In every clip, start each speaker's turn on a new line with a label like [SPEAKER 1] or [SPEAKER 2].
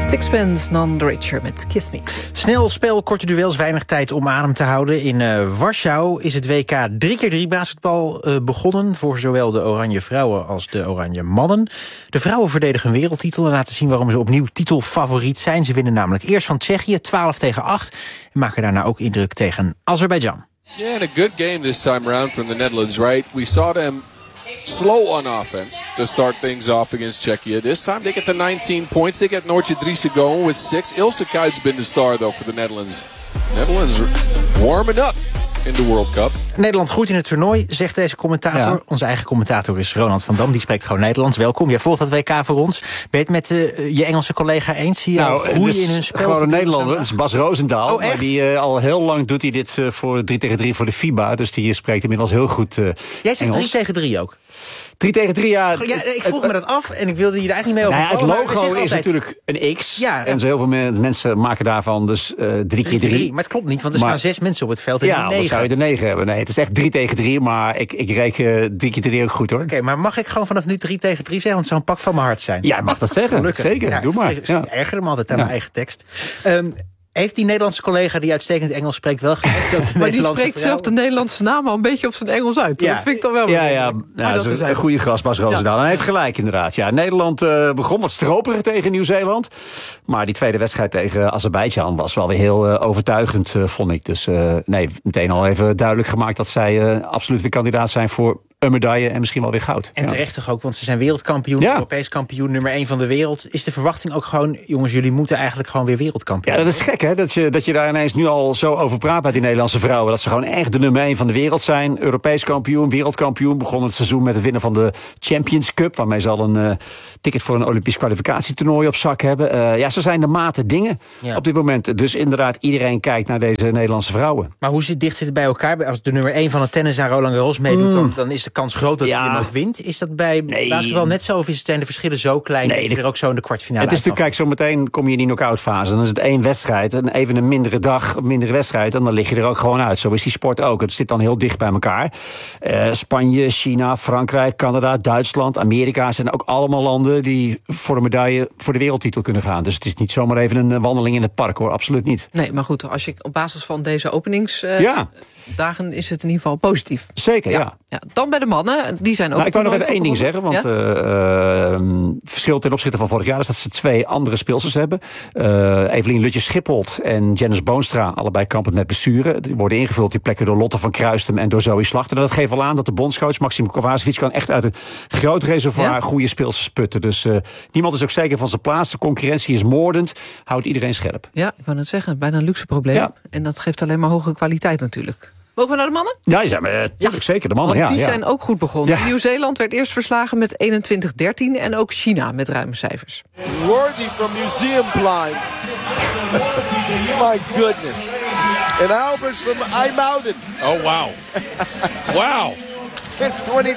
[SPEAKER 1] Sixpence None the Richer met Kiss Me.
[SPEAKER 2] Snel spel, korte duels, weinig tijd om adem te houden. In Warschau is het WK 3x3 basketbal begonnen... voor zowel de Oranje vrouwen als de Oranje mannen. De vrouwen verdedigen een wereldtitel en laten zien waarom ze opnieuw titelfavoriet zijn. Ze winnen namelijk eerst van Tsjechië, 12-8... en maken daarna ook indruk tegen Azerbeidzjan.
[SPEAKER 3] Yeah, and a good game this time around from the Netherlands, right? We saw them slow on offense to start things off against Czechia. This time they get to 19 points. They get Noortje Driesen going with 6. Ilse Kuit's been the star, though, for the Netherlands. Netherlands warming up in de World Cup.
[SPEAKER 2] Nederland groeit in het toernooi, zegt deze commentator. Ja. Onze eigen commentator is Ronald van Dam. Die spreekt gewoon Nederlands. Welkom, jij volgt dat WK voor ons. Ben je het met je Engelse collega eens? Zie je groeien in hun spel?
[SPEAKER 4] Gewoon een Nederlander, dat is Bas Roosendaal.
[SPEAKER 2] Oh, echt?
[SPEAKER 4] Maar die al heel lang doet hij dit voor 3x3 voor de FIBA. Dus die spreekt inmiddels heel goed
[SPEAKER 2] Jij zegt
[SPEAKER 4] Engels.
[SPEAKER 2] 3x3 ook?
[SPEAKER 4] 3x3, ja.
[SPEAKER 2] Ik vroeg me dat af en ik wilde je er eigenlijk niet mee over
[SPEAKER 4] het logo is natuurlijk een X. Ja, en zo heel veel mensen maken daarvan dus 3x3.
[SPEAKER 2] Maar het klopt niet, want er staan 6 mensen op het veld en niet 9.
[SPEAKER 4] Ja, dan zou je er 9 hebben. Nee, het is echt 3x3, maar ik reken 3x3 ook goed, hoor.
[SPEAKER 2] Oké, maar mag ik gewoon vanaf nu 3x3 zeggen? Want het zou een pak van mijn hart zijn.
[SPEAKER 4] Ja, mag dat zeggen. Gelukkig. Zeker, ja, doe maar.
[SPEAKER 2] Ik erger me altijd aan mijn eigen tekst. Heeft die Nederlandse collega die uitstekend Engels spreekt wel gelijk dat de
[SPEAKER 1] maar die spreekt zelf de Nederlandse naam al een beetje op zijn Engels uit. Ja. Dat vind ik dan wel
[SPEAKER 4] dat is een goede gast, Bas Roosendaal. En hij heeft gelijk inderdaad. Ja, Nederland begon wat stroperig tegen Nieuw-Zeeland. Maar die tweede wedstrijd tegen Azerbeidzjan was wel weer heel overtuigend, vond ik. Dus meteen al even duidelijk gemaakt dat zij absoluut weer kandidaat zijn voor een medaille en misschien wel weer goud.
[SPEAKER 2] En terecht toch ook, want ze zijn wereldkampioen, Europees kampioen, nummer 1 van de wereld. Is de verwachting ook gewoon, jongens, jullie moeten eigenlijk gewoon weer wereldkampioen?
[SPEAKER 4] Ja, dat is gek, hè? Dat je daar ineens nu al zo over praat bij die Nederlandse vrouwen. Dat ze gewoon echt de nummer 1 van de wereld zijn. Europees kampioen, wereldkampioen. Begon het seizoen met het winnen van de Champions Cup, waarmee ze al een ticket voor een Olympisch kwalificatietoernooi op zak hebben. Ze zijn de mate dingen op dit moment. Dus inderdaad, iedereen kijkt naar deze Nederlandse vrouwen.
[SPEAKER 2] Maar hoe dicht zit het bij elkaar? Als de nummer 1 van het tennis aan Roland Garros meedoet, dan is de kans groot dat hij hem ook wint. Is dat bij basketbal net zo, of zijn de verschillen zo klein dat je er ook zo in de kwartfinale
[SPEAKER 4] het is natuurlijk, kijk, zo meteen kom je in die knock-out fase. Dan is het 1 wedstrijd en even een mindere dag, een mindere wedstrijd, en dan lig je er ook gewoon uit. Zo is die sport ook. Het zit dan heel dicht bij elkaar. Spanje, China, Frankrijk, Canada, Duitsland, Amerika zijn ook allemaal landen die voor de medaille, voor de wereldtitel kunnen gaan. Dus het is niet zomaar even een wandeling in het park, hoor. Absoluut niet.
[SPEAKER 1] Nee, maar goed, als je op basis van deze openingsdagen is het in ieder geval positief.
[SPEAKER 4] Zeker, ja.
[SPEAKER 1] Dan bij de mannen, die zijn ook...
[SPEAKER 4] ik wou nog even één ding zeggen, want verschil ten opzichte van vorig jaar is dat ze 2 andere speelsters hebben. Evelien Lutjes-Schipholt en Janice Boonstra, allebei kampend met blessure. Die worden ingevuld, die plekken, door Lotte van Kruistem en door Zoe Slachter. En dat geeft wel aan dat de bondscoach Maxime Kovacevic kan echt uit een groot reservoir goede speelsters putten. Dus niemand is ook zeker van zijn plaats. De concurrentie is moordend, houdt iedereen scherp. Ja,
[SPEAKER 1] ik wou net zeggen, bijna een luxe probleem. Ja. En dat geeft alleen maar hoge kwaliteit natuurlijk. Mogen we naar de mannen?
[SPEAKER 4] Ja, natuurlijk zeker, de mannen.
[SPEAKER 1] Want die zijn ook goed begonnen. Ja. Nieuw-Zeeland werd eerst verslagen met 21-13... en ook China met ruime cijfers.
[SPEAKER 5] Worthy from Museumplein. My goodness. And Albers from IJmuiden.
[SPEAKER 3] Oh, wow. Wow.
[SPEAKER 5] It's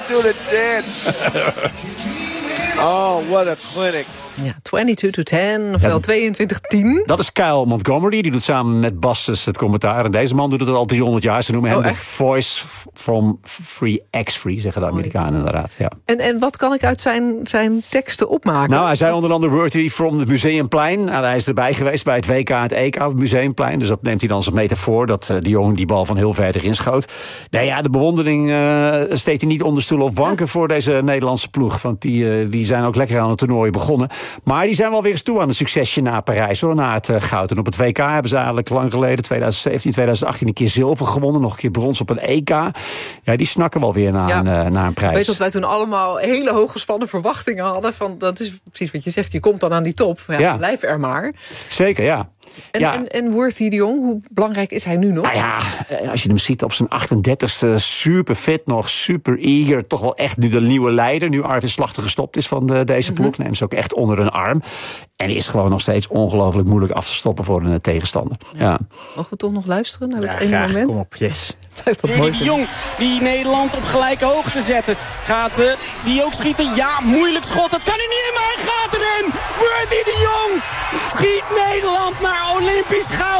[SPEAKER 5] 22-10. Oh, what a clinic.
[SPEAKER 1] Ja, 22-10, ofwel 22-10.
[SPEAKER 4] Dat is Kyle Montgomery, die doet samen met Bastes het commentaar. En deze man doet het al 300 jaar. Ze noemen hem de voice from Free X-Free, zeggen de Amerikanen inderdaad. Ja.
[SPEAKER 1] En wat kan ik uit zijn teksten opmaken?
[SPEAKER 4] Nou, hij zei onder andere worthy from the Museumplein. Nou, hij is erbij geweest bij het WK en het EK op het Museumplein. Dus dat neemt hij dan als metafoor, dat die jongen die bal van heel ver erin schoot. Nee, ja, de bewondering steekt hij niet onder stoelen of banken voor deze Nederlandse ploeg. Want die zijn ook lekker aan het toernooi begonnen. Maar die zijn wel weer eens toe aan een succesje na Parijs, hoor, na het goud. En op het WK hebben ze eigenlijk lang geleden, 2017, 2018, een keer zilver gewonnen. Nog een keer brons op een EK. Ja, die snakken wel weer naar een prijs.
[SPEAKER 1] Ik weet dat wij toen allemaal hele hooggespannen verwachtingen hadden. Van, dat is precies wat je zegt, je komt dan aan die top. Ja. Blijf er maar.
[SPEAKER 4] Zeker, ja.
[SPEAKER 1] En Worthy de Jong, hoe belangrijk is hij nu nog?
[SPEAKER 4] Nou ja, als je hem ziet op zijn 38e, super fit nog, super eager. Toch wel echt nu de nieuwe leider. Nu Arvid Slachter gestopt is van deze ploeg. Neemt ze ook echt onder een arm. En die is gewoon nog steeds ongelooflijk moeilijk af te stoppen voor een tegenstander. Ja.
[SPEAKER 1] Mogen we toch nog luisteren naar dat ene moment?
[SPEAKER 2] Kom op, yes.
[SPEAKER 6] Worthy de Jong, die Nederland op gelijke hoogte zetten. Gaat die ook schieten? Ja, moeilijk schot. Dat kan hij niet in, maar hij gaat erin. Worthy de Jong schiet Nederland naar Olympisch goud.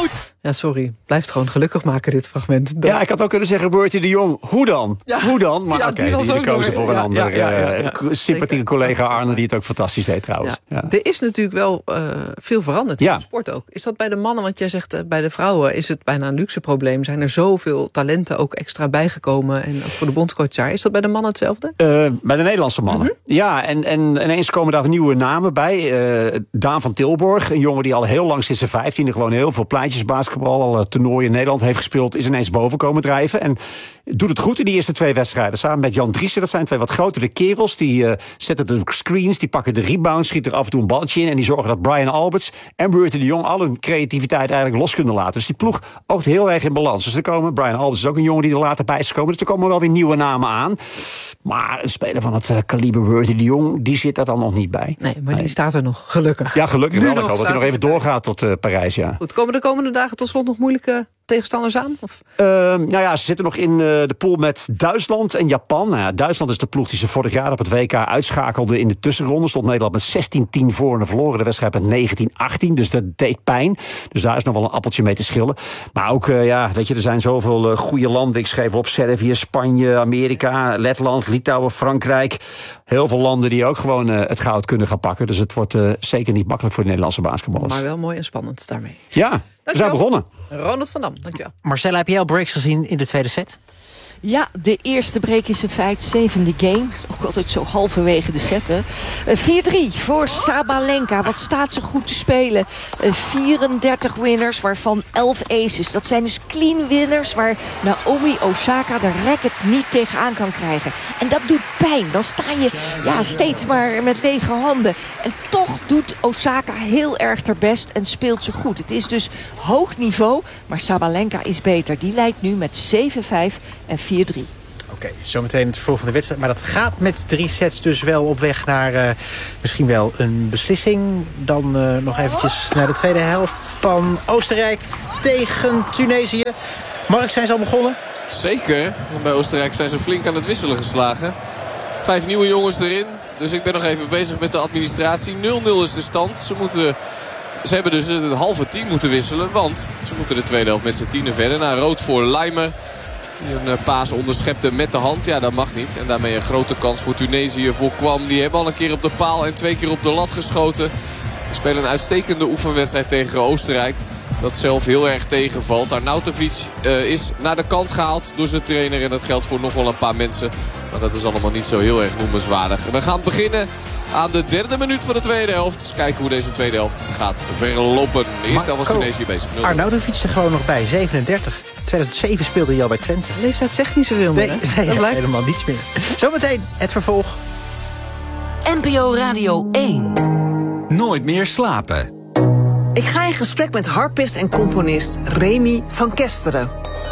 [SPEAKER 1] Ja, sorry. Blijft gewoon gelukkig maken, dit fragment.
[SPEAKER 4] Ja, ik had ook kunnen zeggen, Bertie de Jong, hoe dan? Ja. Hoe dan? Maar die kozen voor een andere sympathieke collega Arne, die het ook fantastisch deed trouwens.
[SPEAKER 1] Ja. Ja. Er is natuurlijk wel veel veranderd in de sport ook. Is dat bij de mannen, want jij zegt bij de vrouwen is het bijna een luxe probleem. Zijn er zoveel talenten ook extra bijgekomen en ook voor de bondscoach daar. Is dat bij de mannen hetzelfde?
[SPEAKER 4] Bij de Nederlandse mannen. Ja, en ineens komen daar nieuwe namen bij. Daan van Tilborg, een jongen die al heel lang sinds zijn 15e gewoon heel veel pleitjes basketbal, al toernooien in Nederland heeft gespeeld, is ineens boven komen drijven. En doet het goed in die eerste 2 wedstrijden. Samen met Jan Driessen, dat zijn 2 wat grotere kerels. Die zetten de screens, die pakken de rebounds, schieten er af en toe een balletje in. En die zorgen dat Brian Alberts en Bertie de Jong al hun creativiteit eigenlijk los kunnen laten. Dus die ploeg oogt heel erg in balans. Dus er komen, Brian Alberts is ook een jongen die er later bij is gekomen. Dus er komen wel weer nieuwe namen aan. Maar een speler van het kaliber Bertie de Jong, die zit daar dan nog niet bij.
[SPEAKER 1] Nee, maar die staat er nog, gelukkig.
[SPEAKER 4] Ja, gelukkig wel. Ik hoop dat hij nog even doorgaat tot Parijs, ja.
[SPEAKER 1] Goed, komen de komende dagen tot slot nog moeilijke tegenstanders aan? Of?
[SPEAKER 4] Ze zitten nog in de pool met Duitsland en Japan. Nou ja, Duitsland is de ploeg die ze vorig jaar op het WK uitschakelde in de tussenronde. Stond Nederland met 16-10 voor en verloren de wedstrijd met 19-18. Dus dat deed pijn. Dus daar is nog wel een appeltje mee te schillen. Maar ook, er zijn zoveel goede landen. Ik schreef op Servië, Spanje, Amerika, Letland, Litouwen, Frankrijk. Heel veel landen die ook gewoon het goud kunnen gaan pakken. Dus het wordt zeker niet makkelijk voor de Nederlandse basketballers.
[SPEAKER 1] Maar wel mooi en spannend daarmee.
[SPEAKER 4] Ja, we zijn begonnen.
[SPEAKER 1] Ronald van Dam, dankjewel.
[SPEAKER 2] Marcella, heb jij al breaks gezien in de tweede set?
[SPEAKER 7] Ja, de eerste break is in feite 7e game. Ook altijd zo halverwege de set. 4-3 voor Sabalenka. Wat staat ze goed te spelen. 34 winners, waarvan 11 aces. Dat zijn dus clean winners waar Naomi Osaka de racket niet tegenaan kan krijgen. En dat doet pijn. Dan sta je steeds maar met lege handen. En toch doet Osaka heel erg haar best en speelt ze goed. Het is dus hoog niveau, maar Sabalenka is beter. Die leidt nu met 7-5 en 4-3.
[SPEAKER 2] Oké, zometeen het vervolg van de wedstrijd. Maar dat gaat met 3 sets dus wel op weg naar misschien wel een beslissing. Dan nog eventjes naar de tweede helft van Oostenrijk tegen Tunesië. Mark, zijn ze al begonnen?
[SPEAKER 3] Zeker. Bij Oostenrijk zijn ze flink aan het wisselen geslagen. 5 nieuwe jongens erin. Dus ik ben nog even bezig met de administratie. 0-0 is de stand. Ze hebben dus het halve team moeten wisselen. Want ze moeten de tweede helft met z'n 10 verder. Naar rood voor Leimer. Die een paas onderschepte met de hand. Ja, dat mag niet. En daarmee een grote kans voor Tunesië voorkwam. Die hebben al een keer op de paal en 2 keer op de lat geschoten. Ze spelen een uitstekende oefenwedstrijd tegen Oostenrijk. Dat zelf heel erg tegenvalt. Arnautovic is naar de kant gehaald door zijn trainer. En dat geldt voor nog wel een paar mensen. Maar dat is allemaal niet zo heel erg noemenswaardig. We gaan beginnen aan de 3e minuut van de tweede helft. Dus kijken hoe deze tweede helft gaat verlopen. De eerste helft was Tunesië bezig.
[SPEAKER 2] Arnautovic er gewoon nog bij, 37. 2007 speelde hij al bij Twente.
[SPEAKER 1] De leeftijd zegt niet zoveel meer, hè?
[SPEAKER 2] Nee, helemaal niets meer. Zometeen het vervolg.
[SPEAKER 8] NPO Radio 1.
[SPEAKER 9] Nooit meer slapen.
[SPEAKER 8] Ik ga in gesprek met harpist en componist Remy van Kesteren.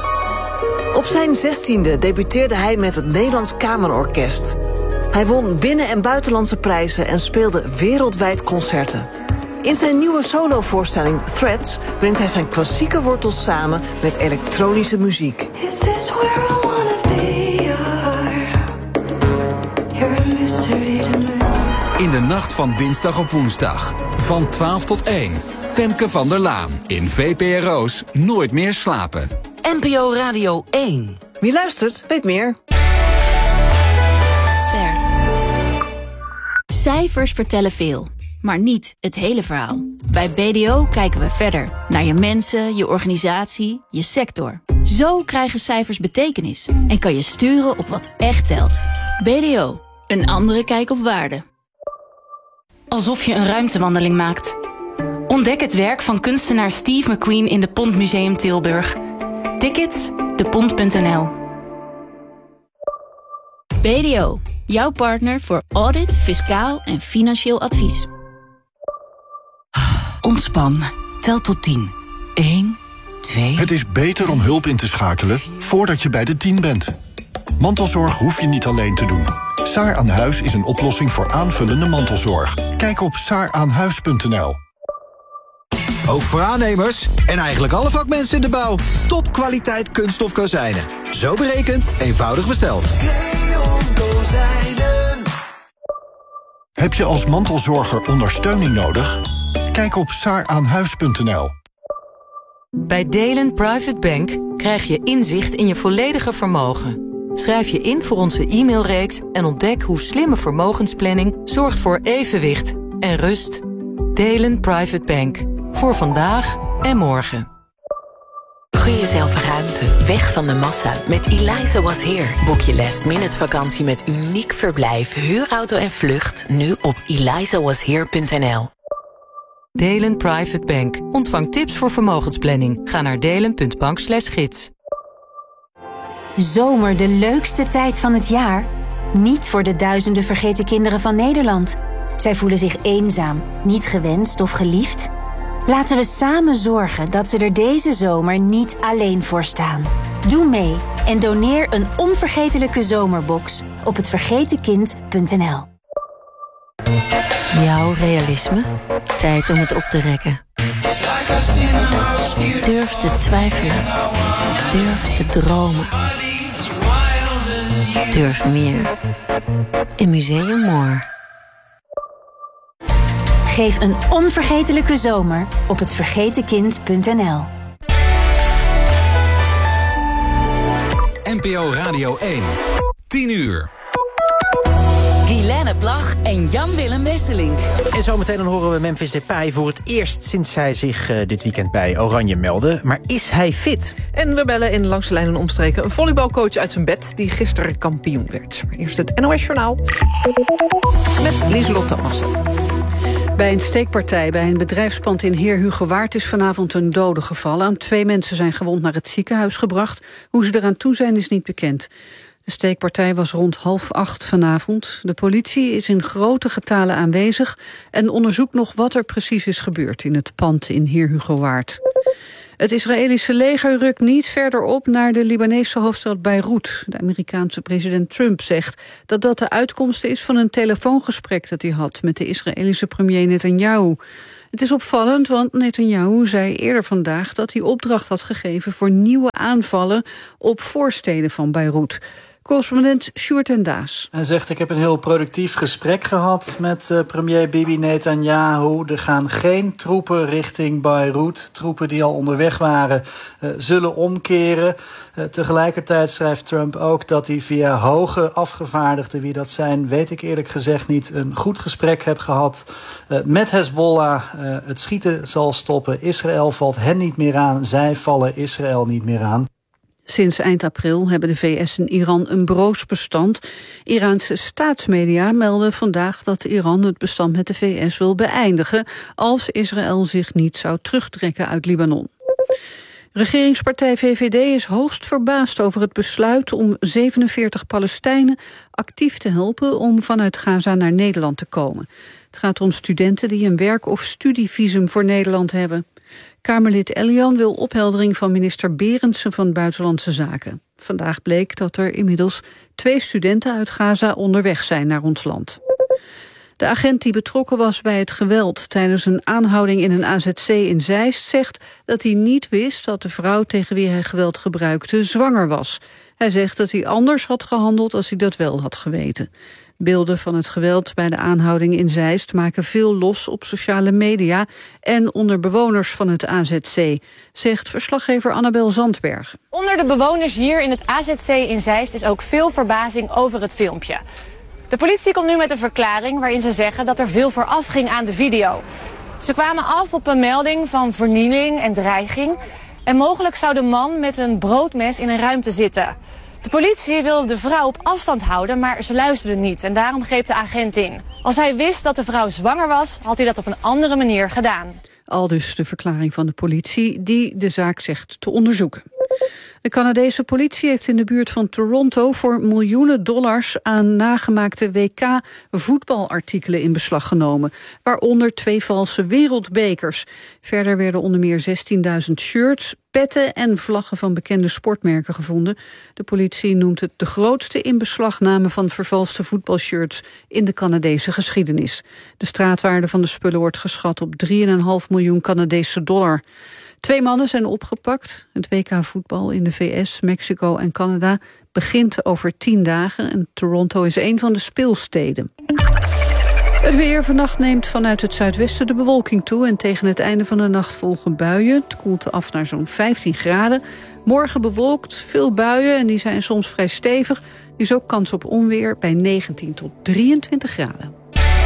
[SPEAKER 8] Op zijn 16e debuteerde hij met het Nederlands Kamerorkest. Hij won binnen- en buitenlandse prijzen en speelde wereldwijd concerten. In zijn nieuwe solovoorstelling Threads brengt hij zijn klassieke wortels samen met elektronische muziek. Is this where I wanna be? You're a mystery to me.
[SPEAKER 9] In de nacht van dinsdag op woensdag. Van 12 tot 1. Femke van der Laan. In VPRO's Nooit meer slapen.
[SPEAKER 8] NPO Radio 1. Wie luistert, weet meer.
[SPEAKER 10] Ster. Cijfers vertellen veel, maar niet het hele verhaal. Bij BDO kijken we verder. Naar je mensen, je organisatie, je sector. Zo krijgen cijfers betekenis en kan je sturen op wat echt telt. BDO, een andere kijk op waarde.
[SPEAKER 11] Alsof je een ruimtewandeling maakt. Ontdek het werk van kunstenaar Steve McQueen in de Pont Museum Tilburg. Tickets, depont.nl.
[SPEAKER 10] BDO, jouw partner voor audit, fiscaal en financieel advies.
[SPEAKER 8] Ontspan. Tel tot 10. 1, 2...
[SPEAKER 12] Het is beter om hulp in te schakelen voordat je bij de 10 bent. Mantelzorg hoef je niet alleen te doen. Saar aan Huis is een oplossing voor aanvullende mantelzorg. Kijk op saaraanhuis.nl.
[SPEAKER 13] Ook voor aannemers en eigenlijk alle vakmensen in de bouw. Topkwaliteit kunststof kozijnen. Zo berekend, eenvoudig besteld.
[SPEAKER 12] Heb je als mantelzorger ondersteuning nodig? Kijk op saaraanhuis.nl.
[SPEAKER 14] Bij Delen Private Bank krijg je inzicht in je volledige vermogen. Schrijf je in voor onze e-mailreeks en ontdek hoe slimme vermogensplanning zorgt voor evenwicht en rust. Delen Private Bank. Voor vandaag en morgen.
[SPEAKER 15] Gun jezelf ruimte, weg van de massa. Met Eliza Was Here boek je last-minute vakantie met uniek verblijf, huurauto en vlucht. Nu op elizawashere.nl.
[SPEAKER 14] Delen Private Bank. Ontvang tips voor vermogensplanning. Ga naar delen.bank/gids.
[SPEAKER 16] Zomer, de leukste tijd van het jaar? Niet voor de duizenden vergeten kinderen van Nederland. Zij voelen zich eenzaam, niet gewenst of geliefd. Laten we samen zorgen dat ze er deze zomer niet alleen voor staan. Doe mee en doneer een onvergetelijke zomerbox op hetvergetenkind.nl.
[SPEAKER 17] Jouw realisme? Tijd om het op te rekken. Durf te twijfelen. Durf te dromen. Durf meer. In Museum More.
[SPEAKER 16] Geef een onvergetelijke zomer op hetvergetenkind.nl.
[SPEAKER 9] NPO Radio 1. 10 uur.
[SPEAKER 14] Guilaine Plag en Jan-Willem Wesseling.
[SPEAKER 2] En zometeen dan horen we Memphis Depay voor het eerst sinds hij zich dit weekend bij Oranje meldde. Maar is hij fit?
[SPEAKER 1] En we bellen in Langs de Lijn en Omstreken een volleybalcoach uit zijn bed die gisteren kampioen werd. Maar eerst het NOS Journaal met Lieselotte Massen.
[SPEAKER 18] Bij een steekpartij bij een bedrijfspand in Heerhugowaard is vanavond een dode gevallen. 2 mensen zijn gewond naar het ziekenhuis gebracht. Hoe ze eraan toe zijn is niet bekend. De steekpartij was rond 7:30 vanavond. De politie is in grote getalen aanwezig en onderzoekt nog wat er precies is gebeurd in het pand in Heerhugowaard. Het Israëlische leger rukt niet verder op naar de Libanese hoofdstad Beirut. De Amerikaanse president Trump zegt dat dat de uitkomst is van een telefoongesprek dat hij had met de Israëlische premier Netanyahu. Het is opvallend, want Netanyahu zei eerder vandaag dat hij opdracht had gegeven voor nieuwe aanvallen op voorsteden van Beirut. Correspondent Sjoerd en Daas.
[SPEAKER 19] Hij zegt, ik heb een heel productief gesprek gehad met premier Bibi Netanyahu. Er gaan geen troepen richting Beirut. Troepen die al onderweg waren zullen omkeren. Tegelijkertijd schrijft Trump ook dat hij via hoge afgevaardigden, wie dat zijn, weet ik eerlijk gezegd niet, een goed gesprek heb gehad met Hezbollah. Het schieten zal stoppen. Israël valt hen niet meer aan. Zij vallen Israël niet meer aan.
[SPEAKER 18] Sinds eind april hebben de VS en Iran een broos bestand. Iraanse staatsmedia melden vandaag dat Iran het bestand met de VS wil beëindigen als Israël zich niet zou terugtrekken uit Libanon. Regeringspartij VVD is hoogst verbaasd over het besluit om 47 Palestijnen actief te helpen om vanuit Gaza naar Nederland te komen. Het gaat om studenten die een werk- of studievisum voor Nederland hebben. Kamerlid Elian wil opheldering van minister Berendsen van Buitenlandse Zaken. Vandaag bleek dat er inmiddels 2 studenten uit Gaza onderweg zijn naar ons land. De agent die betrokken was bij het geweld tijdens een aanhouding in een AZC in Zeist zegt dat hij niet wist dat de vrouw tegen wie hij geweld gebruikte zwanger was. Hij zegt dat hij anders had gehandeld als hij dat wel had geweten. Beelden van het geweld bij de aanhouding in Zeist maken veel los op sociale media en onder bewoners van het AZC, zegt verslaggever Annabel Zandbergen.
[SPEAKER 20] Onder de bewoners hier in het AZC in Zeist is ook veel verbazing over het filmpje. De politie komt nu met een verklaring waarin ze zeggen dat er veel vooraf ging aan de video. Ze kwamen af op een melding van vernieling en dreiging en mogelijk zou de man met een broodmes in een ruimte zitten. De politie wilde de vrouw op afstand houden, maar ze luisterde niet en daarom greep de agent in. Als hij wist dat de vrouw zwanger was, had hij dat op een andere manier gedaan.
[SPEAKER 18] Aldus de verklaring van de politie die de zaak zegt te onderzoeken. De Canadese politie heeft in de buurt van Toronto voor miljoenen dollars aan nagemaakte WK-voetbalartikelen in beslag genomen, waaronder 2 valse wereldbekers. Verder werden onder meer 16.000 shirts, petten en vlaggen van bekende sportmerken gevonden. De politie noemt het de grootste inbeslagname van vervalste voetbalshirts in de Canadese geschiedenis. De straatwaarde van de spullen wordt geschat op $3,5 miljoen Canadese dollar. 2 mannen zijn opgepakt. Het WK-voetbal in de VS, Mexico en Canada begint over 10 dagen... en Toronto is een van de speelsteden. Het weer vannacht neemt vanuit het zuidwesten de bewolking toe en tegen het einde van de nacht volgen buien. Het koelt af naar zo'n 15 graden. Morgen bewolkt, veel buien en die zijn soms vrij stevig. Er is ook kans op onweer bij 19 tot 23 graden.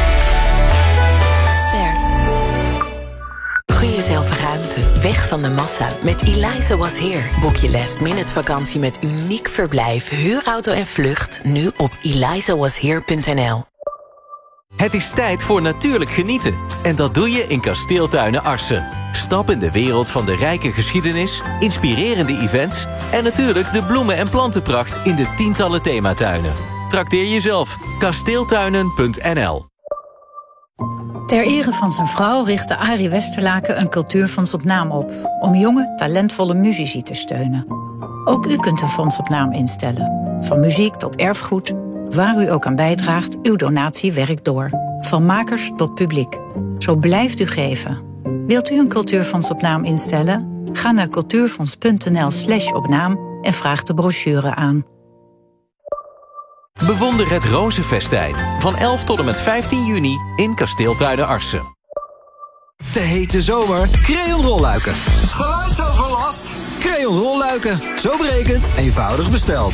[SPEAKER 15] Gun jezelf ruimte, weg van de massa. Met Eliza Was Here boek je last-minute vakantie met uniek verblijf, huurauto en vlucht. Nu op elizawashere.nl.
[SPEAKER 21] Het is tijd voor natuurlijk genieten. En dat doe je in Kasteeltuinen Arcen. Stap in de wereld van de rijke geschiedenis, inspirerende events en natuurlijk de bloemen- en plantenpracht in de tientallen thematuinen. Trakteer jezelf. Kasteeltuinen.nl.
[SPEAKER 22] Ter ere van zijn vrouw richtte Arie Westerlaken een cultuurfonds op naam op, om jonge, talentvolle muzici te steunen. Ook u kunt een fonds op naam instellen. Van muziek tot erfgoed, waar u ook aan bijdraagt, uw donatie werkt door. Van makers tot publiek. Zo blijft u geven. Wilt u een cultuurfonds op naam instellen? Ga naar cultuurfonds.nl/opnaam en vraag de brochure aan.
[SPEAKER 21] Bewonder het Rozenfestijn van 11 tot en met 15 juni in Kasteeltuinen Arcen.
[SPEAKER 13] De hete zomer, Creon rolluiken. Geluidsoverlast? Creon rolluiken. Zo berekend, eenvoudig besteld.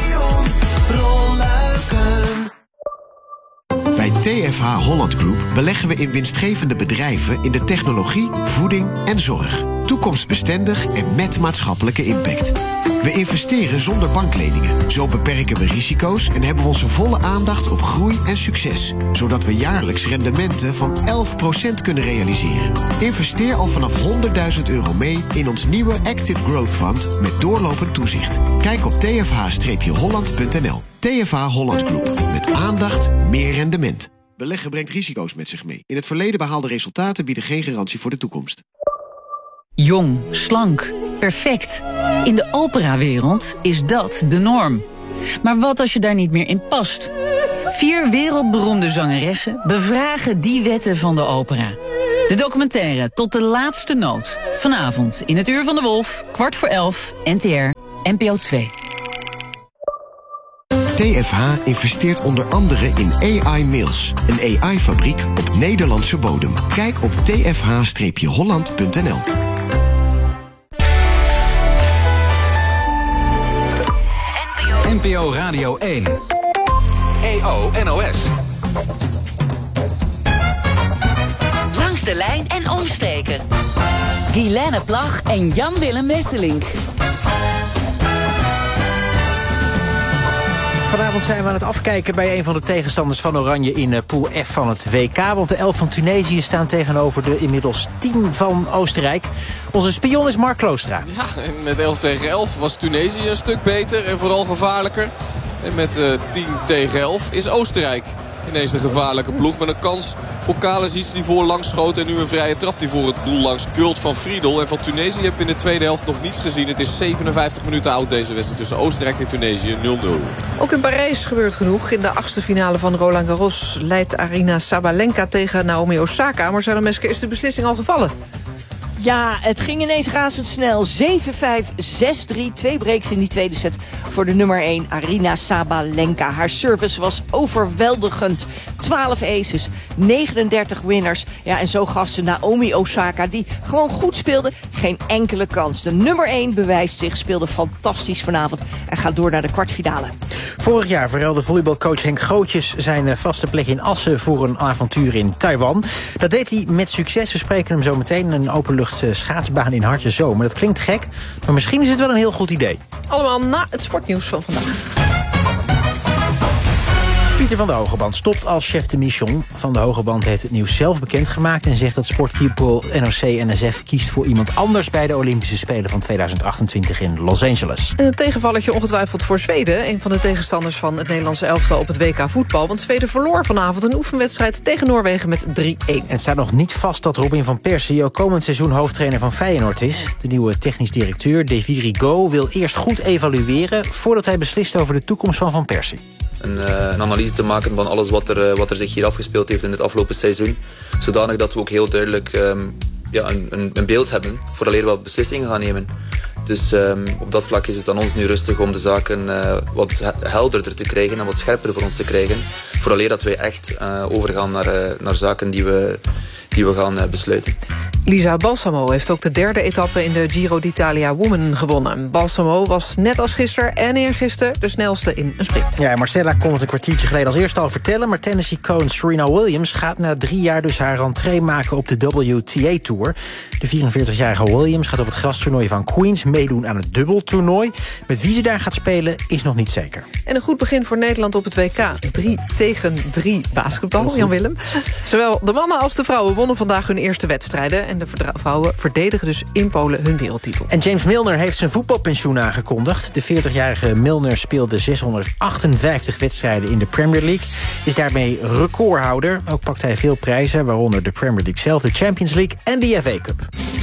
[SPEAKER 23] Bij TFH Holland Group beleggen we in winstgevende bedrijven in de technologie, voeding en zorg. Toekomstbestendig en met maatschappelijke impact. We investeren zonder bankleningen. Zo beperken we risico's en hebben we onze volle aandacht op groei en succes. Zodat we jaarlijks rendementen van 11% kunnen realiseren. Investeer al vanaf €100.000 mee in ons nieuwe Active Growth Fund met doorlopend toezicht. Kijk op tfh-holland.nl. TFH Holland Group. Met aandacht, meer rendement. Beleggen brengt risico's met zich mee. In het verleden behaalde resultaten bieden geen garantie voor de toekomst.
[SPEAKER 22] Jong, slank, perfect. In de operawereld is dat de norm. Maar wat als je daar niet meer in past? 4 wereldberoemde zangeressen bevragen die wetten van de opera. De documentaire Tot de laatste noot. Vanavond in het Uur van de Wolf, 11:15, NTR, NPO 2.
[SPEAKER 23] TFH investeert onder andere in AI Mills, een AI-fabriek op Nederlandse bodem. Kijk op tfh-holland.nl.
[SPEAKER 9] NPO Radio 1. EO NOS.
[SPEAKER 24] Langs de lijn en omstreken. Guilaine Plag en Jan-Willem Wesselink.
[SPEAKER 2] Vanavond zijn we aan het afkijken bij een van de tegenstanders van Oranje in Pool F van het WK. Want de 11 van Tunesië staan tegenover de inmiddels 10 van Oostenrijk. Onze spion is Mark Kloostra.
[SPEAKER 3] Ja, en met 11-11 was Tunesië een stuk beter en vooral gevaarlijker. En met 10-11 is Oostenrijk ineens de gevaarlijke ploeg. Met een kans voor Kalasic die voorlangs schoot. En nu een vrije trap die voor het doel langs Kult van Friedel. En van Tunesië heb ik in de tweede helft nog niets gezien. Het is 57 minuten oud deze wedstrijd tussen Oostenrijk en Tunesië 0-0.
[SPEAKER 1] Ook in Parijs gebeurt genoeg. In de 8e finale van Roland Garros leidt Aryna Sabalenka tegen Naomi Osaka. Marcelo Mesker, is de beslissing al gevallen?
[SPEAKER 7] Ja, het ging ineens razendsnel. 7-5, 6-3. 2 breaks in die tweede set voor de nummer 1, Aryna Sabalenka. Haar service was overweldigend. 12 aces, 39 winners. Ja, en zo gaf ze Naomi Osaka, die gewoon goed speelde, geen enkele kans. De nummer 1 bewijst zich, speelde fantastisch vanavond en gaat door naar de kwartfinale.
[SPEAKER 2] Vorig jaar verruilde volleybalcoach Henk Grootjes zijn vaste plek in Assen voor een avontuur in Taiwan. Dat deed hij met succes. We spreken hem zo meteen. Een openlucht schaatsbaan in Hartje Zomer. Dat klinkt gek, maar misschien is het wel een heel goed idee.
[SPEAKER 1] Allemaal na het sportnieuws van vandaag.
[SPEAKER 2] Pieter van der Hogeband stopt als chef de mission. Van der Hogeband heeft het nieuws zelf bekendgemaakt en zegt dat sportkoepel NOC-NSF kiest voor iemand anders bij de Olympische Spelen van 2028 in Los Angeles.
[SPEAKER 1] Een tegenvalletje ongetwijfeld voor Zweden. Een van de tegenstanders van het Nederlandse elftal op het WK voetbal. Want Zweden verloor vanavond een oefenwedstrijd tegen Noorwegen met 3-1.
[SPEAKER 2] Het staat nog niet vast dat Robin van Persie ook komend seizoen hoofdtrainer van Feyenoord is. De nieuwe technisch directeur, Davy Go, wil eerst goed evalueren voordat hij beslist over de toekomst van Persie.
[SPEAKER 25] Een analyse te maken van alles wat er zich hier afgespeeld heeft in het afgelopen seizoen. Zodanig dat we ook heel duidelijk een beeld hebben vooraleer we beslissingen gaan nemen. Dus op dat vlak is het aan ons nu rustig om de zaken wat helderder te krijgen en wat scherper voor ons te krijgen. vooraleer dat wij echt overgaan naar zaken die we gaan besluiten.
[SPEAKER 1] Lisa Balsamo heeft ook de derde etappe in de Giro d'Italia Women gewonnen. Balsamo was net als gisteren en eergisteren de snelste in een sprint.
[SPEAKER 2] Ja, Marcella kon het een kwartiertje geleden als eerste al vertellen, maar Tennessee-coach Serena Williams gaat na 3 jaar dus haar rentree maken op de WTA-tour. De 44-jarige Williams gaat op het grastoernooi van Queens meedoen aan het dubbeltoernooi. Met wie ze daar gaat spelen is nog niet zeker.
[SPEAKER 1] En een goed begin voor Nederland op het WK. 3-3 basketbal, Jan Willem. Zowel de mannen als de vrouwen wonnen vandaag hun eerste wedstrijden. En de vrouwen verdedigen dus in Polen hun wereldtitel.
[SPEAKER 2] En James Milner heeft zijn voetbalpensioen aangekondigd. De 40-jarige Milner speelde 658 wedstrijden in de Premier League. Is daarmee recordhouder. Ook pakt hij veel prijzen, waaronder de Premier League zelf, de Champions League en de FA Cup.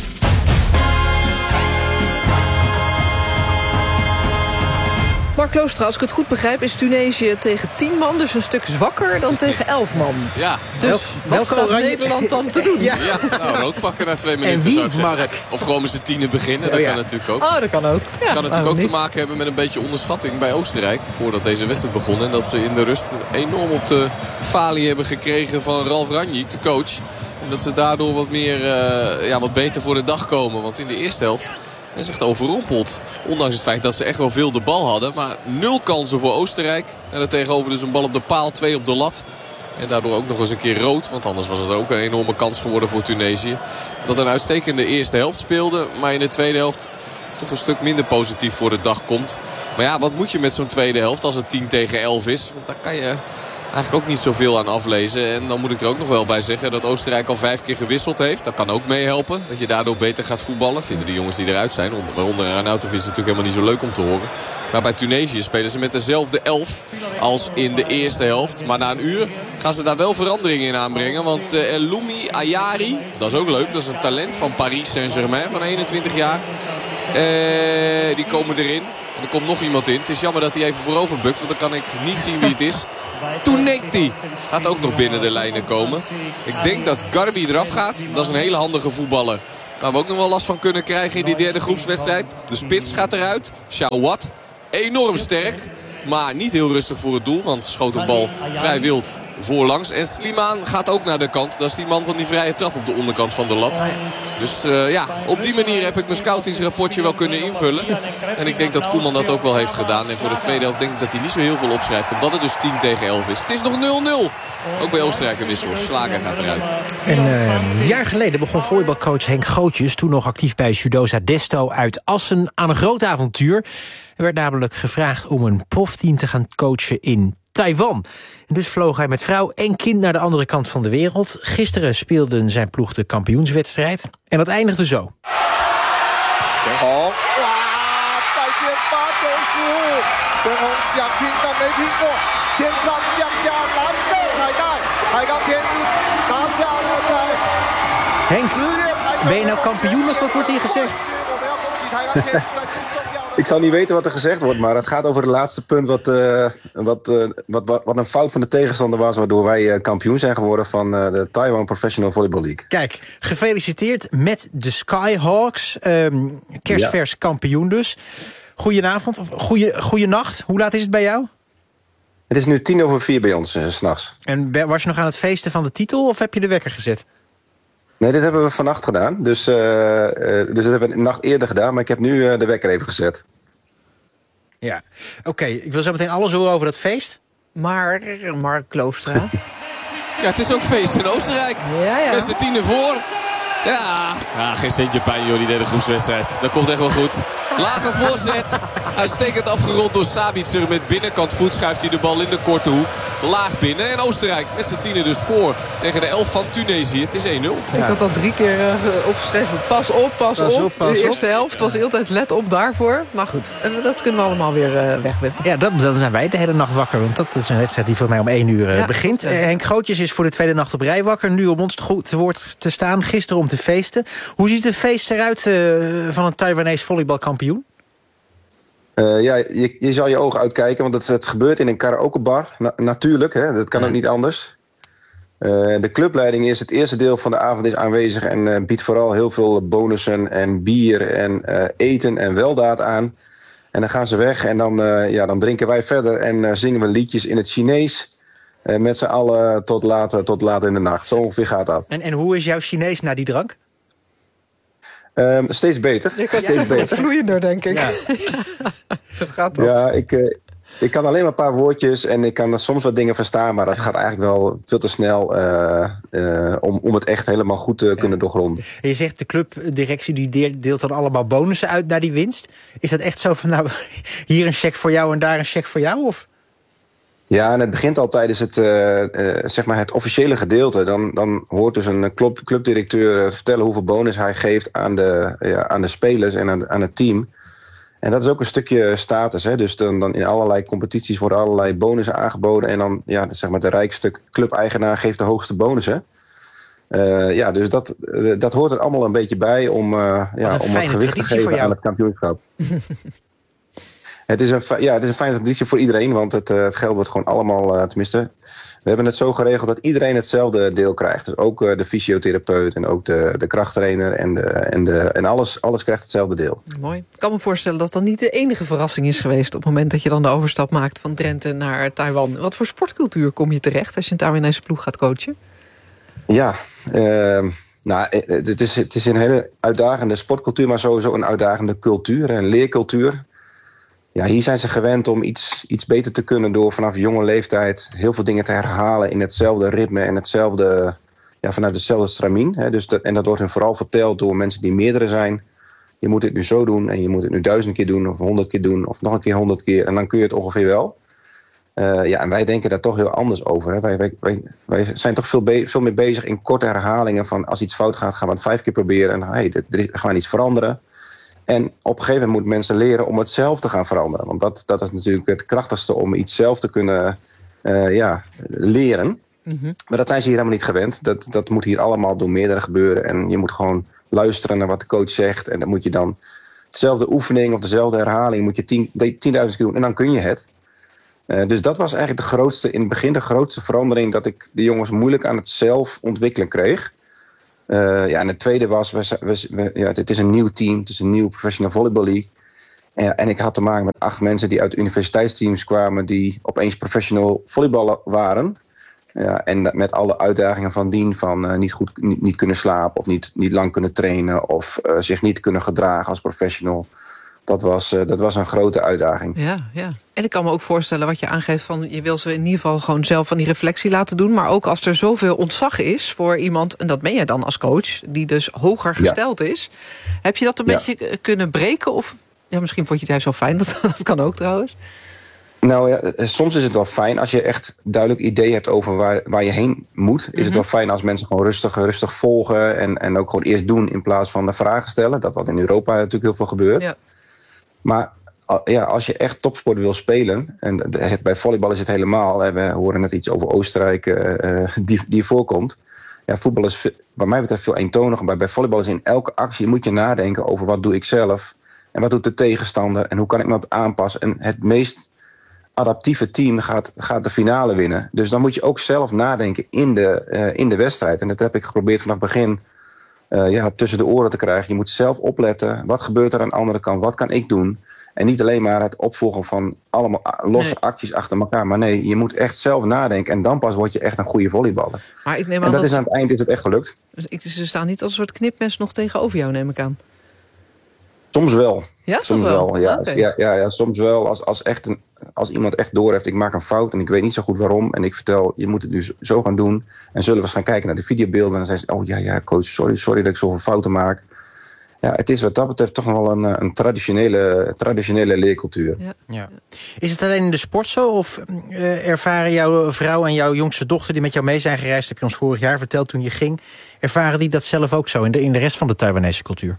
[SPEAKER 1] Mark Kloostra, als ik het goed begrijp, is Tunesië tegen 10 man dus een stuk zwakker dan tegen 11 man.
[SPEAKER 3] Ja.
[SPEAKER 1] Dus wat staat Nederland dan te doen?
[SPEAKER 3] Ja, nou, rood pakken na 2 minuten.
[SPEAKER 2] En wie, Mark?
[SPEAKER 3] Of gewoon met z'n 10 beginnen, dat kan natuurlijk ook.
[SPEAKER 1] Oh, dat kan ook. Ja,
[SPEAKER 3] kan natuurlijk ook te maken hebben met een beetje onderschatting bij Oostenrijk, voordat deze wedstrijd begon. En dat ze in de rust enorm op de falie hebben gekregen van Ralf Rangnick, de coach. En dat ze daardoor wat beter voor de dag komen. Want in de eerste helft is echt overrompeld. Ondanks het feit dat ze echt wel veel de bal hadden. Maar 0 kansen voor Oostenrijk. En daartegenover dus een bal op de paal, 2 op de lat. En daardoor ook nog eens een keer rood. Want anders was het ook een enorme kans geworden voor Tunesië. Dat een uitstekende eerste helft speelde. Maar in de tweede helft toch een stuk minder positief voor de dag komt. Maar ja, wat moet je met zo'n tweede helft als het 10-11 is? Want daar kan je eigenlijk ook niet zoveel aan aflezen. En dan moet ik er ook nog wel bij zeggen dat Oostenrijk al 5 keer gewisseld heeft. Dat kan ook meehelpen. Dat je daardoor beter gaat voetballen. Vinden de jongens die eruit zijn. Waaronder Arnautovic is het natuurlijk helemaal niet zo leuk om te horen. Maar bij Tunesië spelen ze met dezelfde 11 als in de eerste helft. Maar na een uur gaan ze daar wel veranderingen in aanbrengen. Want Elloumi Ayari, dat is ook leuk. Dat is een talent van Paris Saint-Germain van 21 jaar. Die komen erin. En er komt nog iemand in. Het is jammer dat hij even voorover bukt. Want dan kan ik niet zien wie het is. Tounekti gaat ook nog binnen de lijnen komen. Ik denk dat Garbi eraf gaat. Dat is een hele handige voetballer. Waar we ook nog wel last van kunnen krijgen in die derde groepswedstrijd. De spits gaat eruit. Shawat. Enorm sterk. Maar niet heel rustig voor het doel. Want schoot een bal vrij wild voorlangs. En Slimane gaat ook naar de kant. Dat is die man van die vrije trap op de onderkant van de lat. Dus op die manier heb ik mijn scoutingsrapportje wel kunnen invullen. En ik denk dat Koeman dat ook wel heeft gedaan. En voor de tweede helft denk ik dat hij niet zo heel veel opschrijft. Omdat het dus 10-11 is. Het is nog 0-0. Ook bij Oostenrijk een wissel. Slager gaat eruit.
[SPEAKER 2] Een jaar geleden begon volleybalcoach Henk Gootjes, toen nog actief bij Judoza Desto uit Assen, aan een groot avontuur. Er werd namelijk gevraagd om een profteam te gaan coachen in Taiwan. En dus vloog hij met vrouw en kind naar de andere kant van de wereld. Gisteren speelden zijn ploeg de kampioenswedstrijd. En dat eindigde zo. Henk, ben je nou kampioen of wat wordt hier gezegd?
[SPEAKER 4] Ik zou niet weten wat er gezegd wordt, maar het gaat over het laatste punt wat een fout van de tegenstander was, waardoor wij kampioen zijn geworden van de Taiwan Professional Volleyball League.
[SPEAKER 2] Kijk, gefeliciteerd met de Skyhawks. Kerstvers kampioen dus. Goedenavond, of goeienacht. Hoe laat is het bij jou?
[SPEAKER 4] Het is nu 4:10 bij ons, 's nachts.
[SPEAKER 2] En was je nog aan het feesten van de titel of heb je de wekker gezet?
[SPEAKER 4] Nee, dit hebben we vannacht gedaan. Dus dat hebben we een nacht eerder gedaan. Maar ik heb nu de wekker even gezet.
[SPEAKER 2] Ja, oké. Ik wil zo meteen alles horen over dat feest.
[SPEAKER 1] Maar Mark Kloostra.
[SPEAKER 3] Ja, het is ook feest in Oostenrijk.
[SPEAKER 1] Ja.
[SPEAKER 3] Met z'n 10 voor. Ja, geen centje pijn joh, die derde groepswedstrijd. Dat komt echt wel goed. Lage voorzet. Uitstekend afgerond door Sabitzer. Met binnenkant voet schuift hij de bal in de korte hoek. Laag binnen. En Oostenrijk met z'n 10 dus voor. Tegen de 11 van Tunesië. Het is 1-0.
[SPEAKER 1] Ik had al 3 keer opgeschreven. Pas op. De eerste helft was altijd let op daarvoor. Maar goed, dat kunnen we allemaal weer wegwippen.
[SPEAKER 2] Ja, dan zijn wij de hele nacht wakker. Want dat is een wedstrijd die voor mij om 1 uur begint. Ja. Henk Gootjes is voor de tweede nacht op rij wakker. Nu om ons te woord te staan. Gisteren om te feesten. Hoe ziet de feest eruit van een Taiwanese volleybalkampioen?
[SPEAKER 4] Je zal je ogen uitkijken, want het gebeurt in een karaokebar. Natuurlijk, hè, dat kan ook niet anders. De clubleiding is het eerste deel van de avond is aanwezig en biedt vooral heel veel bonussen en bier en eten en weldaad aan. En dan gaan ze weg en dan drinken wij verder en zingen we liedjes in het Chinees. Met z'n allen tot laat in de nacht. Zo ongeveer gaat dat.
[SPEAKER 2] En hoe is jouw Chinees na die drank?
[SPEAKER 4] Steeds beter. Steeds beter.
[SPEAKER 1] Vloeiender, denk ik.
[SPEAKER 4] Ja.
[SPEAKER 1] Zo gaat dat.
[SPEAKER 4] Ja, ik kan alleen maar een paar woordjes en ik kan soms wat dingen verstaan, maar dat gaat eigenlijk wel veel te snel om het echt helemaal goed te kunnen doorgronden.
[SPEAKER 2] En je zegt de clubdirectie die deelt dan allemaal bonussen uit naar die winst. Is dat echt zo van, nou, hier een cheque voor jou en daar een cheque voor jou? Of?
[SPEAKER 4] Ja, en het begint al tijdens het officiële gedeelte. Dan hoort dus een clubdirecteur te vertellen hoeveel bonus hij geeft aan de spelers en aan het team. En dat is ook een stukje status. Hè? Dus dan in allerlei competities worden allerlei bonussen aangeboden. En dan de rijkste clubeigenaar geeft de hoogste bonussen. Dus dat hoort er allemaal een beetje bij om wat gewicht te geven aan het kampioenschap. Het is een fijne traditie voor iedereen, want het geld wordt gewoon allemaal, tenminste, we hebben het zo geregeld dat iedereen hetzelfde deel krijgt. Dus ook de fysiotherapeut en ook de krachttrainer en alles krijgt hetzelfde deel.
[SPEAKER 1] Mooi. Ik kan me voorstellen dat dat niet de enige verrassing is geweest op het moment dat je dan de overstap maakt van Drenthe naar Taiwan. Wat voor sportcultuur kom je terecht als je een Taiwanese ploeg gaat coachen?
[SPEAKER 4] Ja, het is een hele uitdagende sportcultuur, maar sowieso een uitdagende cultuur, een leercultuur. Ja, hier zijn ze gewend om iets beter te kunnen door vanaf jonge leeftijd heel veel dingen te herhalen in hetzelfde ritme en vanuit hetzelfde stramien. Hè. En dat wordt hen vooral verteld door mensen die meerdere zijn. Je moet het nu zo doen en je moet het nu 1000 keer doen of 100 keer doen of nog een keer 100 keer en dan kun je het ongeveer wel. En wij denken daar toch heel anders over. Hè. Wij zijn toch veel meer bezig in korte herhalingen van als iets fout gaat, gaan we het 5 keer proberen en er gaan iets veranderen. En op een gegeven moment moeten mensen leren om het zelf te gaan veranderen. Want dat is natuurlijk het krachtigste om iets zelf te kunnen leren. Mm-hmm. Maar dat zijn ze hier helemaal niet gewend. Dat moet hier allemaal door meerdere gebeuren. En je moet gewoon luisteren naar wat de coach zegt. En dan moet je dan dezelfde oefening of dezelfde herhaling moet je 10.000 keer doen. En dan kun je het. Dus dat was eigenlijk in het begin de grootste verandering dat ik de jongens moeilijk aan het zelf ontwikkelen kreeg. En het tweede was, het is een nieuw team, het is een nieuw Professional Volleyball League. En ik had te maken met 8 mensen die uit universiteitsteams kwamen die opeens professional volleyballer waren. En met alle uitdagingen van dien, van niet kunnen slapen of niet lang kunnen trainen of zich niet kunnen gedragen als professional. Dat was een grote uitdaging.
[SPEAKER 1] Ja. En ik kan me ook voorstellen wat je aangeeft van je wil ze in ieder geval gewoon zelf van die reflectie laten doen. Maar ook als er zoveel ontzag is voor iemand, en dat ben je dan als coach, die dus hoger gesteld is. Heb je dat een beetje kunnen breken? Of misschien vond je het juist wel fijn, dat kan ook trouwens. Nou ja, soms is het wel fijn als je echt duidelijk idee hebt over waar je heen moet. Is het wel fijn als mensen gewoon rustig volgen en ook gewoon eerst doen in plaats van de vragen stellen. Dat wat in Europa natuurlijk heel veel gebeurt. Ja. Maar als je echt topsport wil spelen, en bij volleybal is het helemaal, we horen net iets over Oostenrijk die voorkomt. Ja, voetbal is wat mij betreft veel eentoniger, maar bij volleybal is in elke actie moet je nadenken over wat doe ik zelf en wat doet de tegenstander en hoe kan ik me op aanpassen. En het meest adaptieve team gaat de finale winnen. Dus dan moet je ook zelf nadenken in de wedstrijd. En dat heb ik geprobeerd vanaf het begin tussen de oren te krijgen. Je moet zelf opletten. Wat gebeurt er aan de andere kant? Wat kan ik doen? En niet alleen maar het opvolgen van allemaal losse acties achter elkaar. Maar nee, je moet echt zelf nadenken. En dan pas word je echt een goede volleyballer. Maar ik neem aan aan het eind is het echt gelukt. Ze staan niet als een soort knipmes nog tegenover jou, neem ik aan.
[SPEAKER 4] Soms wel.
[SPEAKER 1] Ja,
[SPEAKER 4] soms wel. Ja, okay. ja, soms wel. Als iemand echt doorheeft, ik maak een fout en ik weet niet zo goed waarom. En ik vertel, je moet het nu zo gaan doen. En zullen we eens gaan kijken naar de videobeelden. En dan zeggen ze, ja, coach, sorry dat ik zoveel fouten maak. Ja, het is wat dat betreft toch wel een traditionele leercultuur.
[SPEAKER 2] Ja. Is het alleen in de sport zo? Of ervaren jouw vrouw en jouw jongste dochter die met jou mee zijn gereisd, heb je ons vorig jaar verteld toen je ging, ervaren die dat zelf ook zo in de rest van de Taiwanese cultuur?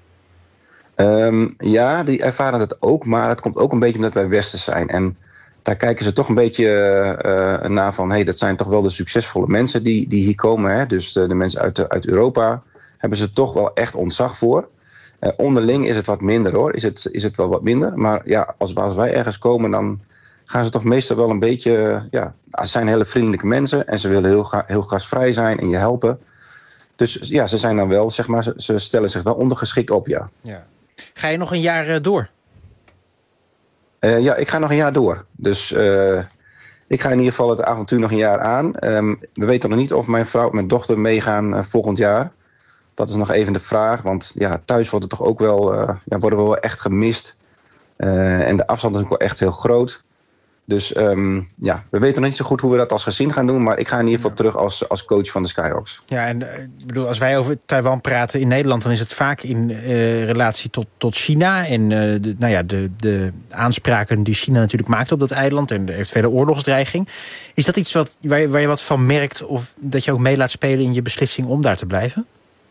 [SPEAKER 4] Ja, die ervaren het ook, maar het komt ook een beetje omdat wij Westers zijn. En daar kijken ze toch een beetje naar van, dat zijn toch wel de succesvolle mensen die hier komen. Hè? Dus de mensen uit Europa hebben ze toch wel echt ontzag voor. Onderling is het wat minder hoor, is het wel wat minder. Maar ja, als wij ergens komen, dan gaan ze toch meestal wel een beetje, ze zijn hele vriendelijke mensen en ze willen heel gastvrij zijn en je helpen. Dus ja, ze zijn dan wel, zeg maar, ze stellen zich wel ondergeschikt op, ja.
[SPEAKER 2] Ga je nog een jaar door?
[SPEAKER 4] Ja, ik ga nog een jaar door. Dus Ik ga in ieder geval het avontuur nog een jaar aan. We weten nog niet of mijn vrouw en mijn dochter meegaan volgend jaar. Dat is nog even de vraag. Want ja, thuis wordt het toch ook wel, worden we wel echt gemist. En de afstand is ook wel echt heel groot. Dus we weten nog niet zo goed hoe we dat als gezin gaan doen. Maar ik ga in ieder geval terug als coach van de Skyhawks.
[SPEAKER 2] Ja, en als wij over Taiwan praten in Nederland, dan is het vaak in relatie tot China. En de aanspraken die China natuurlijk maakt op dat eiland. En de eventuele oorlogsdreiging. Is dat iets waar je wat van merkt? Of dat je ook mee laat spelen in je beslissing om daar te blijven?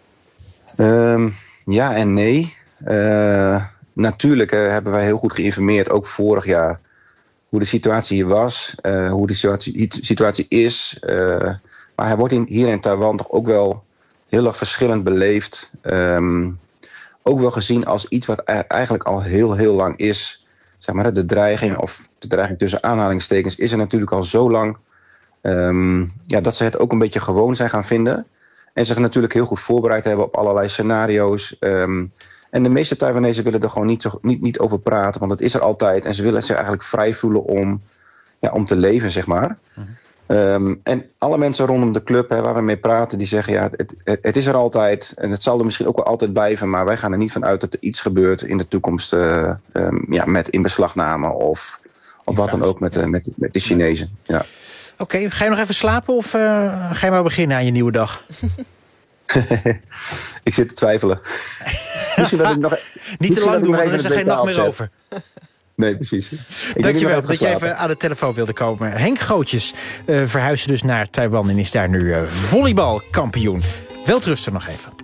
[SPEAKER 4] Ja en nee. Natuurlijk hebben wij heel goed geïnformeerd, ook vorig jaar, hoe de situatie hier was, hoe de situatie is. Maar hij wordt hier in Taiwan toch ook wel heel erg verschillend beleefd. Ook wel gezien als iets wat eigenlijk al heel, heel lang is. Zeg maar, de dreiging, of de dreiging tussen aanhalingstekens, is er natuurlijk al zo lang. Dat ze het ook een beetje gewoon zijn gaan vinden. En zich natuurlijk heel goed voorbereid hebben op allerlei scenario's. En de meeste Taiwanese willen er gewoon niet over praten. Want het is er altijd. En ze willen zich eigenlijk vrij voelen om te leven, zeg maar. En alle mensen rondom de club waar we mee praten, die zeggen, ja, het is er altijd. En het zal er misschien ook wel altijd blijven. Maar wij gaan er niet van uit dat er iets gebeurt in de toekomst. Met inbeslagname of wat dan ook met de Chinezen. Ja.
[SPEAKER 2] Oké, ga je nog even slapen of ga je maar beginnen aan je nieuwe dag?
[SPEAKER 4] Ik zit te twijfelen.
[SPEAKER 2] Niet te lang doen, want dan is er geen nacht meer over.
[SPEAKER 4] Nee, precies.
[SPEAKER 2] Dankjewel dat je even aan de telefoon wilde komen. Henk Gootjes verhuisde dus naar Taiwan en is daar nu volleybalkampioen. Welterusten nog even.